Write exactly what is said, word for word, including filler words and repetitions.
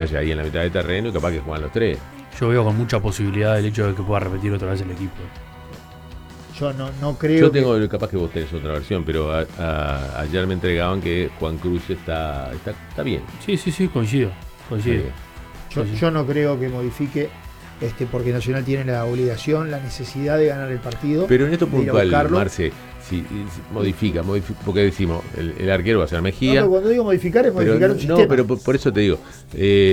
Sánchez ahí en la mitad del terreno y capaz que juegan los tres. Yo veo con mucha posibilidad el hecho de que pueda repetir otra vez el equipo. Yo no, no creo. Yo tengo, que... capaz que vos tenés otra versión, pero a, a, ayer me entregaban que Juan Cruz está, está, está bien. Sí, sí, sí, coincido. coincido. Yo, sí, sí. yo no creo que modifique, este, porque Nacional tiene la obligación, la necesidad de ganar el partido. Pero en esto puntual, buscarlo. Marce, si, si modifica, modifica, porque decimos, el, el arquero va a ser Mejía. No, pero cuando digo modificar es modificar pero, un no, sistema. pero por, por eso te digo. Eh,